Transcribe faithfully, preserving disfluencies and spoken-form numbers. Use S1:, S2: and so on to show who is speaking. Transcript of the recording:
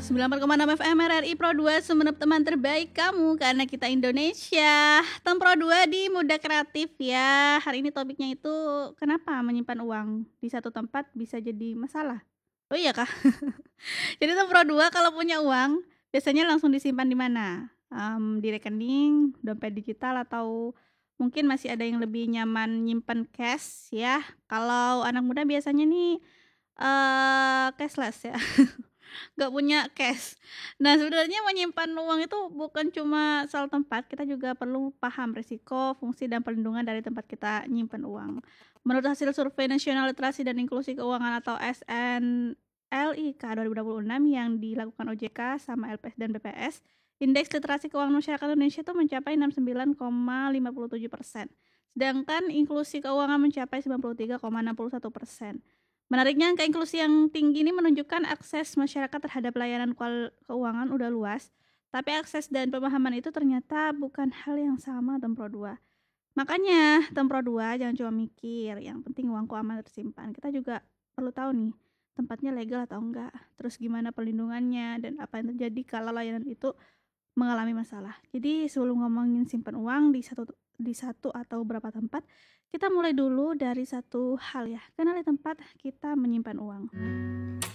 S1: sembilan puluh empat koma enam F M R R I Pro dua Sumenep, teman terbaik kamu karena kita Indonesia. Tem Pro dua di Muda Kreatif ya. Hari ini topiknya itu kenapa menyimpan uang di satu tempat bisa jadi masalah? Oh iya kah? Jadi Tem Pro dua kalau punya uang biasanya langsung disimpan di mana? Mmm, di rekening, dompet digital, atau mungkin masih ada yang lebih nyaman nyimpen cash ya. Kalau anak muda biasanya nih, eee, cashless ya. Nggak punya cash. Nah, sebenarnya menyimpan uang itu bukan cuma soal tempat, kita juga perlu paham risiko, fungsi, dan perlindungan dari tempat kita nyimpan uang. Menurut hasil Survei Nasional Literasi dan Inklusi Keuangan atau S N L I K dua ribu dua puluh enam yang dilakukan O J K sama L P S dan B P S, indeks literasi keuangan masyarakat Indonesia itu mencapai enam puluh sembilan koma lima tujuh persen, sedangkan inklusi keuangan mencapai sembilan puluh tiga koma enam satu persen. Menariknya, angka inklusi yang tinggi ini menunjukkan akses masyarakat terhadap layanan kual keuangan udah luas, tapi akses dan pemahaman itu ternyata bukan hal yang sama Tem Pro dua. Makanya Tem Pro dua jangan cuma mikir, yang penting uangku aman tersimpan. Kita juga perlu tahu nih, tempatnya legal atau enggak, terus gimana perlindungannya, dan apa yang terjadi kalau layanan itu mengalami masalah. Jadi sebelum ngomongin simpan uang di satu di satu atau beberapa tempat, kita mulai dulu dari satu hal ya, kenali tempat kita menyimpan uang.